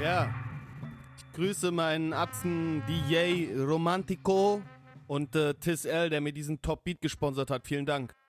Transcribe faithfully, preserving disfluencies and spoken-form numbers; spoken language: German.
Ja, ich grüße meinen Atzen D J Romantico und äh, Tis L, der mir diesen Top Beat gesponsert hat. Vielen Dank.